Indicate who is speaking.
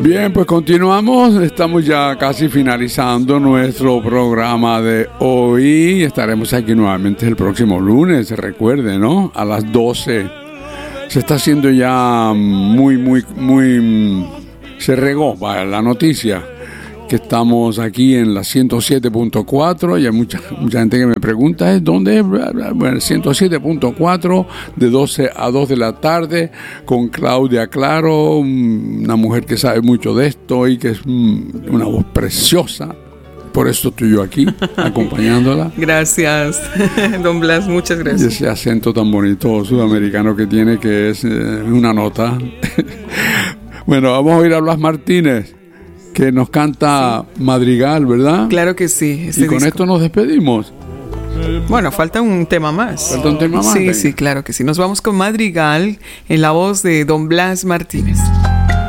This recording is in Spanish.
Speaker 1: Bien, pues continuamos. Estamos ya casi finalizando nuestro programa de hoy. Estaremos aquí nuevamente el próximo lunes, recuerde, ¿no? A las 12. Se está haciendo ya muy... Se regó la noticia que estamos aquí en la 107.4 y hay mucha gente que me pregunta ¿dónde es? Bueno, 107.4 de 12 a 2 de la tarde con Claudia Claro, una mujer que sabe mucho de esto y que es una voz preciosa. Por eso estoy yo aquí, acompañándola.
Speaker 2: Gracias, don Blas, muchas gracias.
Speaker 1: Y ese acento tan bonito sudamericano que tiene, que es una nota. Bueno, vamos a oír a Blas Martínez, que nos canta Madrigal, ¿verdad?
Speaker 2: Claro que sí.
Speaker 1: Y con esto nos despedimos.
Speaker 2: Bueno, falta un tema más.
Speaker 1: ¿Falta un tema más?
Speaker 2: Sí, claro que sí. Nos vamos con Madrigal en la voz de don Blas Martínez.